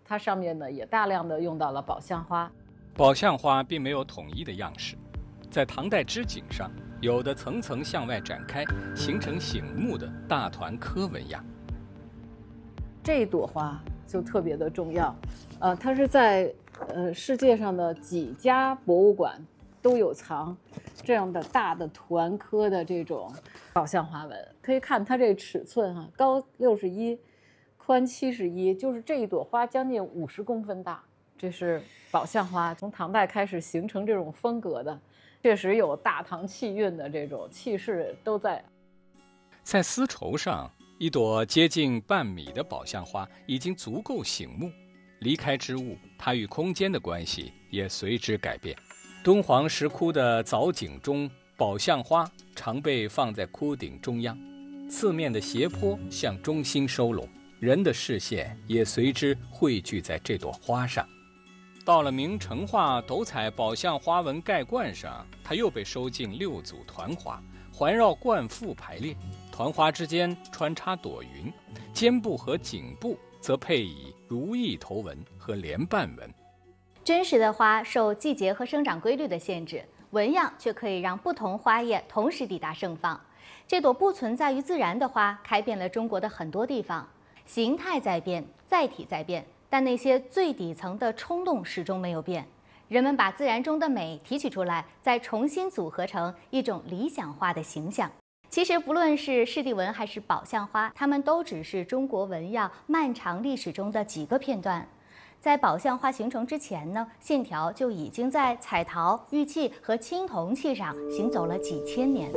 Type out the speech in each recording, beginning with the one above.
它上面呢也大量的用到了宝相花。 宝相花并没有统一的样式，在唐代织锦上，有的层层向外展开，形成醒目的大团科纹样。 这一朵花就特别的重要，它是在世界上的几家博物馆都有藏这样的大的团科的这种宝相花纹。可以看它这尺寸哈，高61，宽71，就是这一朵花将近50公分大。这是宝相花，从唐代开始形成这种风格的，确实有大唐气韵的这种气势都在。 在丝绸上，一朵接近半米的宝相花已经足够醒目。离开织物，它与空间的关系也随之改变。敦煌石窟的藻井中，宝相花常被放在窟顶中央，四面的斜坡向中心收拢，人的视线也随之汇聚在这朵花上。到了明成化斗彩宝相花纹盖冠上，它又被收进6组团花，环绕冠腹排列，团花之间穿插朵云，肩部和颈部则配以如意头纹和莲瓣纹。 真实的花受季节和生长规律的限制，纹样却可以让不同花叶同时抵达盛放。这朵不存在于自然的花，开遍了中国的很多地方，形态在变，载体在变，但那些最底层的冲动始终没有变。人们把自然中的美提取出来，再重新组合成一种理想化的形象。其实，不论是湿地纹还是宝相花，它们都只是中国纹样漫长历史中的几个片段。在宝相花形成之前呢，线条就已经在彩陶、玉器和青铜器上行走了几千年。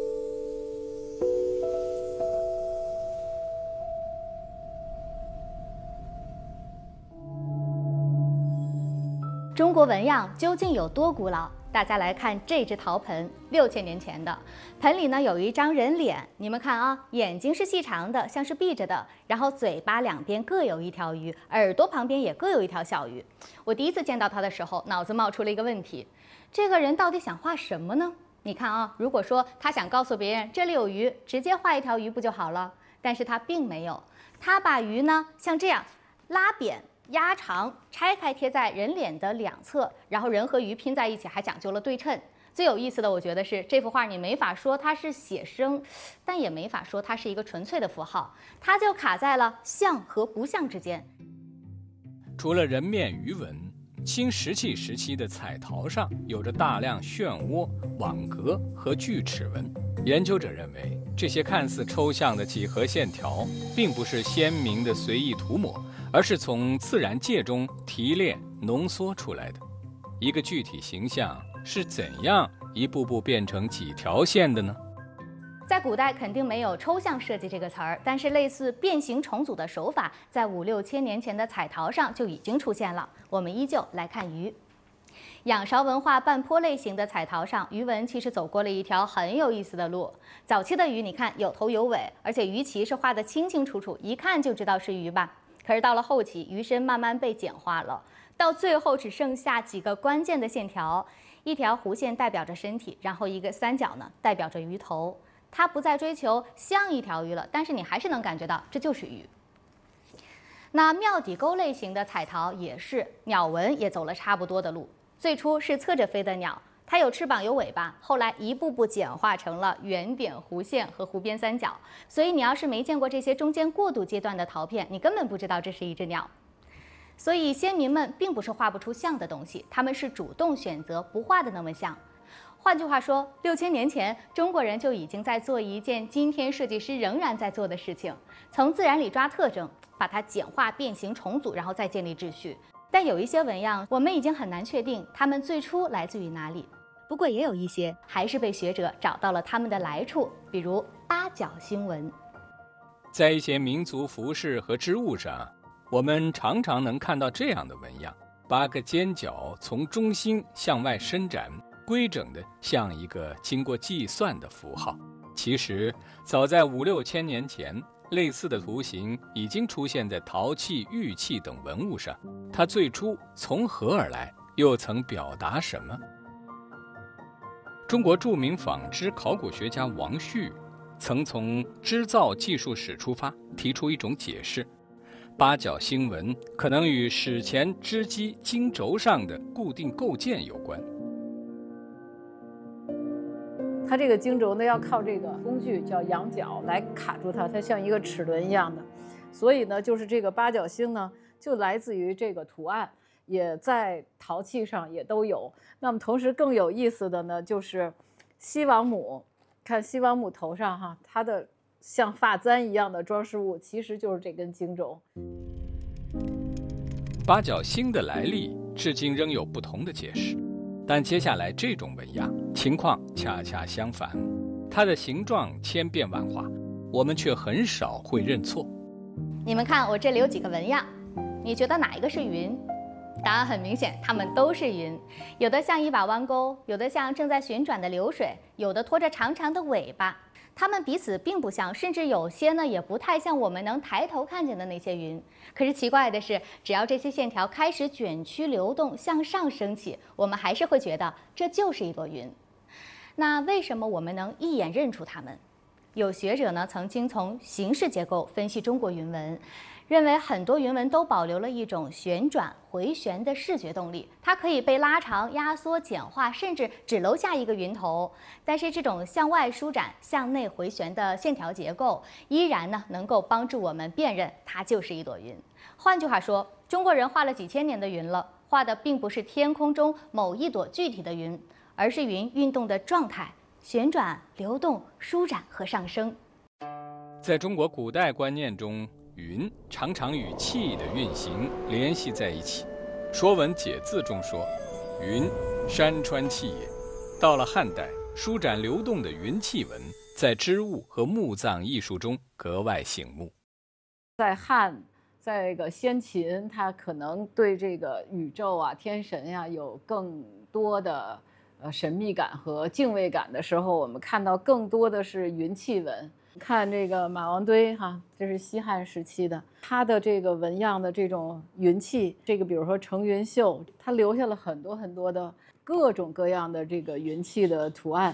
中国纹样究竟有多古老？大家来看这只陶盆，6000年前的。盆里呢有一张人脸，你们看啊，眼睛是细长的，像是闭着的，然后嘴巴两边各有一条鱼，耳朵旁边也各有一条小鱼。我第一次见到它的时候，脑子冒出了一个问题：这个人到底想画什么呢？你看啊，如果说他想告诉别人这里有鱼，直接画一条鱼不就好了？但是他并没有，他把鱼呢像这样拉扁、压长，拆开贴在人脸的两侧，然后人和鱼拼在一起，还讲究了对称。最有意思的，我觉得是这幅画，你没法说它是写生，但也没法说它是一个纯粹的符号，它就卡在了像和不像之间。 除了人面鱼纹，新石器时期的彩陶上有着大量漩涡、网格和锯齿纹。研究者认为，这些看似抽象的几何线条，并不是鲜明的随意涂抹，而是从自然界中提炼浓缩出来的。一个具体形象是怎样一步步变成几条线的呢？ 在古代肯定没有抽象设计这个词儿，但是类似变形重组的手法，在5、6千年前的彩陶上就已经出现了。我们依旧来看鱼。仰韶文化半坡类型的彩陶上，鱼纹其实走过了一条很有意思的路。早期的鱼，你看有头有尾，而且鱼鳍是画得清清楚楚，一看就知道是鱼吧。可是到了后期，鱼身慢慢被简化了，到最后只剩下几个关键的线条，一条弧线代表着身体，然后一个三角呢代表着鱼头。它不再追求像一条鱼了，但是你还是能感觉到这就是鱼。那庙底沟类型的彩陶也是，鸟纹也走了差不多的路。最初是侧着飞的鸟，它有翅膀有尾巴，后来一步步简化成了圆点弧线和弧边三角。所以你要是没见过这些中间过渡阶段的陶片，你根本不知道这是一只鸟。所以先民们并不是画不出像的东西，他们是主动选择不画的那么像。换句话说，6千年前，中国人就已经在做一件今天设计师仍然在做的事情，从自然里抓特征，把它简化、变形、重组，然后再建立秩序。但有一些纹样，我们已经很难确定它们最初来自于哪里。不过也有一些还是被学者找到了它们的来处，比如八角星纹。 在一些民族服饰和织物上，我们常常能看到这样的纹样：8个尖角从中心向外伸展，规整的像一个经过计算的符号。其实，早在5、6千年前，类似的图形已经出现在陶器、玉器等文物上。它最初从何而来，又曾表达什么？中国著名纺织考古学家王旭曾从织造技术史出发，提出一种解释： 八角星纹可能与史前织机经轴上的固定构件有关。 它这个经轴呢，要靠这个工具叫羊角来卡住它，它像一个齿轮一样的。所以呢，就是这个八角星呢，就来自于这个图案，也在陶器上也都有。那么同时更有意思的呢，就是西王母，看西王母头上哈，它的像发簪一样的装饰物，其实就是这根经轴。 八角星的来历至今仍有不同的解释，但接下来这种纹样情况恰恰相反，它的形状千变万化，我们却很少会认错。 你们看，我这里有几个纹样，你觉得哪一个是云？答案很明显，它们都是云。有的像一把弯钩，有的像正在旋转的流水，有的拖着长长的尾巴。它们彼此并不像，甚至有些呢也不太像我们能抬头看见的那些云。可是奇怪的是，只要这些线条开始卷曲流动，向上升起，我们还是会觉得这就是一朵云。那为什么我们能一眼认出它们？有学者呢曾经从形式结构分析中国云纹，认为很多云纹都保留了一种旋转回旋的视觉动力，它可以被拉长、压缩、简化，甚至只留下一个云头。但是这种向外舒展、向内回旋的线条结构，依然呢能够帮助我们辨认它就是一朵云。换句话说，中国人画了几千年的云了，画的并不是天空中某一朵具体的云，而是云运动的状态。旋转、流动、舒展和上升。 在中国古代观念中，云常常与气的运行联系在一起。《说文解字》中说：“云，山川气也。”到了汉代，舒展流动的云气纹在织物和墓葬艺术中格外醒目。 在汉，在这个先秦，他可能对这个宇宙啊、天神呀、有更多的神秘感和敬畏感的时候，我们看到更多的是云气纹。看这个马王堆哈，这是西汉时期的，它的这个纹样的这种云气，这个比如说程云秀，它留下了很多很多的各种各样的这个云气的图案，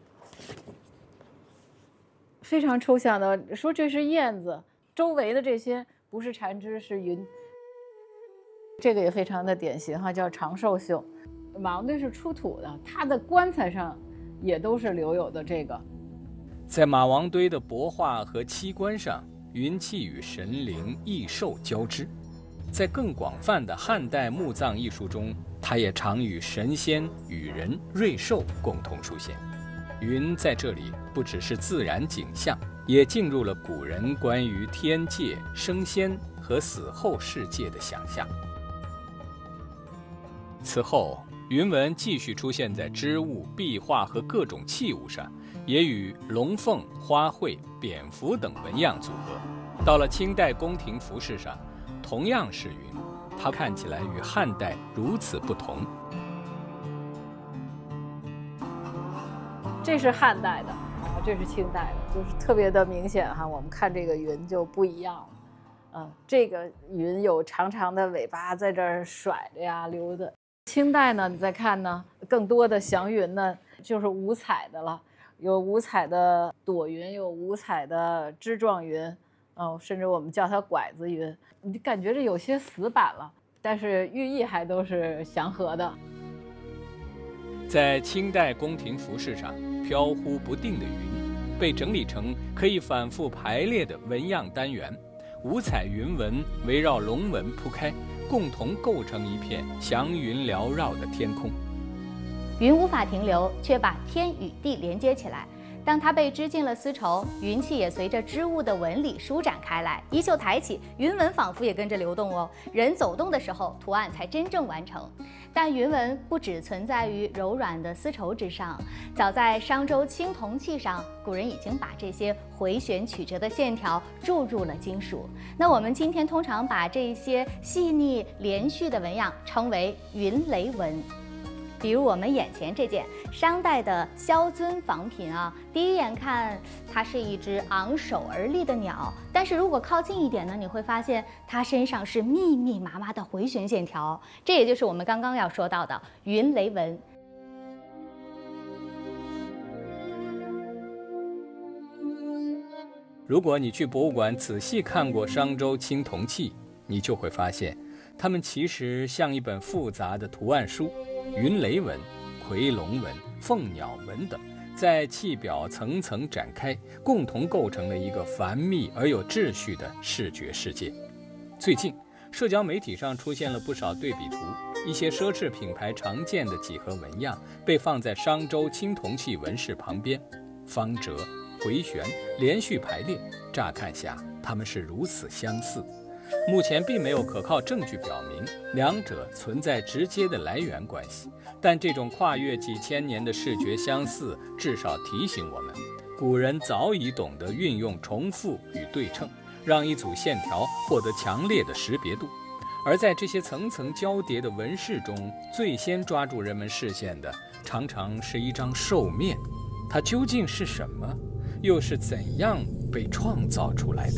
非常抽象的说这是燕子，周围的这些不是缠枝是云。这个也非常的典型哈，叫长寿绣。马王堆是出土的，它的棺材上也都是留有的这个。 在马王堆的帛画和漆棺上，云气与神灵、异兽交织。在更广泛的汉代墓葬艺术中，它也常与神仙、羽人、瑞兽共同出现。云在这里不只是自然景象，也进入了古人关于天界、升仙和死后世界的想象。此后，云纹继续出现在织物、壁画和各种器物上，也与龙凤、花卉、蝙蝠等纹样组合。到了清代宫廷服饰上，同样是云，它看起来与汉代如此不同。 这是汉代的，这是清代的，就是特别的明显哈。我们看这个云就不一样了，这个云有长长的尾巴在这儿甩着呀、溜的。清代呢，你再看呢，更多的祥云呢就是五彩的了，有五彩的朵云，有五彩的枝状云，甚至我们叫它拐子云。你感觉这有些死板了，但是寓意还都是祥和的。 在清代宫廷服饰上，飘忽不定的云被整理成可以反复排列的纹样单元，五彩云纹围绕龙纹铺开，共同构成一片祥云缭绕的天空。 云无法停留，却把天与地连接起来。当它被织进了丝绸，云气也随着织物的纹理舒展开来，衣袖抬起，云纹仿佛也跟着流动哦。人走动的时候，图案才真正完成。但云纹不只存在于柔软的丝绸之上，早在商周青铜器上，古人已经把这些回旋曲折的线条注入了金属。那我们今天通常把这些细腻连续的纹样称为云雷纹。比如我们眼前这件商代的萧尊仿品啊，第一眼看它是一只昂首而立的鸟，但是如果靠近一点呢，你会发现它身上是密密麻麻的回旋线条，这也就是我们刚刚要说到的云雷纹。 如果你去博物馆仔细看过商周青铜器， 你就会发现，它们其实像一本复杂的图案书，云雷纹、夔龙纹、凤鸟纹等，在器表层层展开，共同构成了一个繁密而有秩序的视觉世界。最近，社交媒体上出现了不少对比图，一些奢侈品牌常见的几何纹样被放在商周青铜器纹饰旁边，方折、回旋、连续排列，乍看下它们是如此相似。目前并没有可靠证据表明两者存在直接的来源关系，但这种跨越几千年的视觉相似，至少提醒我们，古人早已懂得运用重复与对称，让一组线条获得强烈的识别度。而在这些层层交叠的纹饰中，最先抓住人们视线的，常常是一张兽面。它究竟是什么？又是怎样被创造出来的？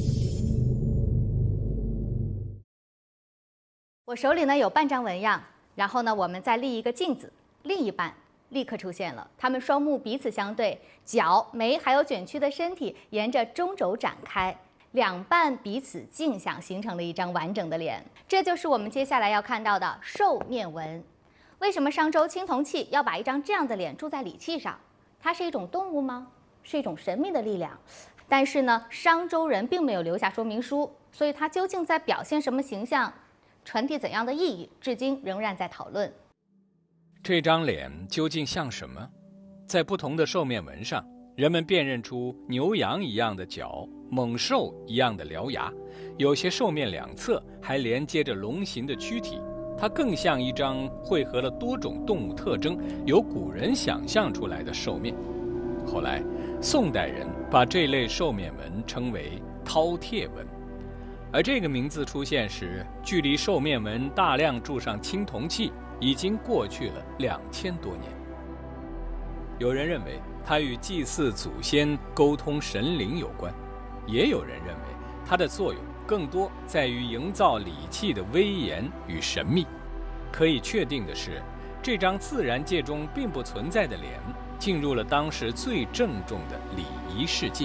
我手里呢有半张纹样，然后呢我们再立一个镜子，另一半立刻出现了，它们双目彼此相对，角、眉还有卷曲的身体沿着中轴展开，两半彼此镜像，形成了一张完整的脸。这就是我们接下来要看到的兽面纹。为什么商周青铜器要把一张这样的脸铸在礼器上？它是一种动物吗？是一种神秘的力量？但是呢，商周人并没有留下说明书，所以它究竟在表现什么形象，传递怎样的意义，至今仍然在讨论。 这张脸究竟像什么？在不同的兽面纹上，人们辨认出牛羊一样的角，猛兽一样的獠牙，有些兽面两侧还连接着龙形的躯体，它更像一张汇合了多种动物特征，由古人想象出来的兽面。后来，宋代人把这类兽面纹称为饕餮纹。而这个名字出现时，距离兽面纹大量铸上青铜器已经过去了2000多年。有人认为它与祭祀祖先、沟通神灵有关，也有人认为它的作用更多在于营造礼器的威严与神秘。可以确定的是，这张自然界中并不存在的脸，进入了当时最郑重的礼仪世界。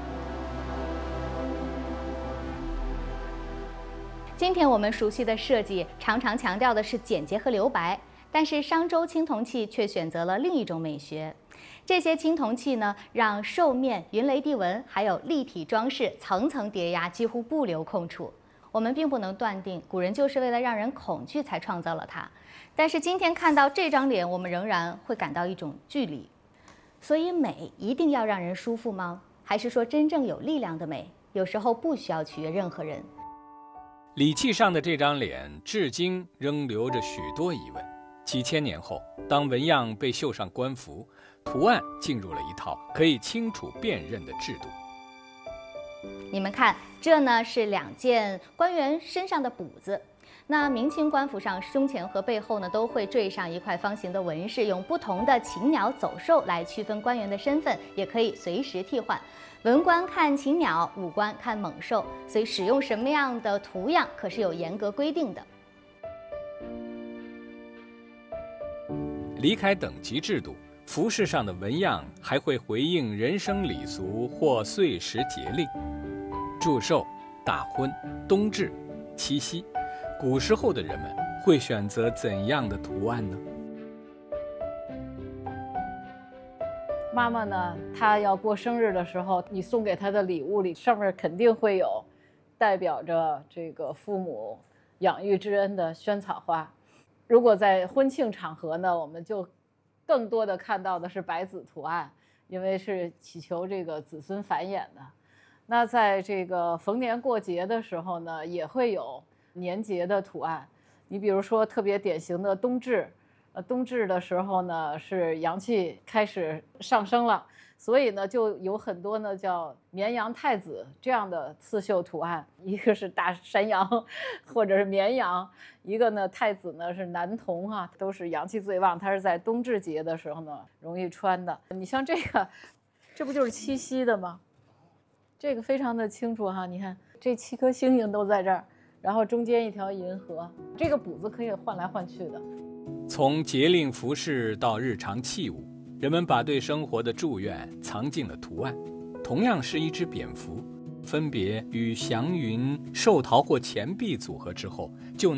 今天我们熟悉的设计常常强调的是简洁和留白，但是商周青铜器却选择了另一种美学。这些青铜器呢，让兽面、云雷地纹还有立体装饰层层叠压，几乎不留空处。我们并不能断定古人就是为了让人恐惧才创造了它，但是今天看到这张脸，我们仍然会感到一种距离。所以美一定要让人舒服吗？还是说真正有力量的美，有时候不需要取悦任何人？ 礼器上的这张脸至今仍留着许多疑问。几千年后，当纹样被绣上官服，图案进入了一套可以清楚辨认的制度。 你们看，这呢是2件官员身上的补子。那明清官服上胸前和背后呢都会缀上一块方形的纹饰，用不同的禽鸟走兽来区分官员的身份，也可以随时替换。文官看禽鸟，武官看猛兽，所以使用什么样的图样可是有严格规定的。 离开等级制度，服饰上的纹样还会回应人生礼俗或岁时节令。祝寿、大婚、冬至、七夕，古时候的人们会选择怎样的图案呢？ 妈妈呢，她要过生日的时候，你送给她的礼物里上面肯定会有代表着这个父母养育之恩的萱草花。如果在婚庆场合呢，我们就更多的看到的是白子图案，因为是祈求这个子孙繁衍的。那在这个逢年过节的时候呢，也会有年节的图案。你比如说特别典型的冬至，冬至的时候呢，是阳气开始上升了，所以呢就有很多呢叫绵羊太子这样的刺绣图案，一个是大山羊或者是绵羊，一个呢太子呢是男童啊，都是阳气最旺，它是在冬至节的时候呢容易穿的。你像这个，这不就是七夕的吗？这个非常的清楚哈，你看这7颗星星都在这儿，然后中间一条银河，这个补子可以换来换去的。 从节令服饰到日常器物，人们把对生活的祝愿藏进了图案。同样是一只蝙蝠， 分别与祥云、寿桃或钱币组合之后，就